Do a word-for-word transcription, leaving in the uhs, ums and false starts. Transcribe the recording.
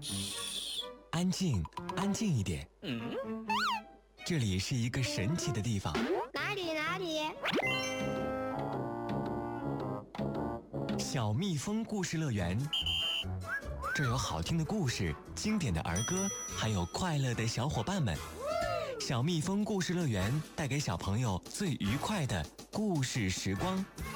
安静，安静一点。嗯，这里是一个神奇的地方。 哪里哪里？ 小蜜蜂故事乐园，这儿有好听的故事、经典的儿歌，还有快乐的小伙伴们。小蜜蜂故事乐园带给小朋友最愉快的故事时光。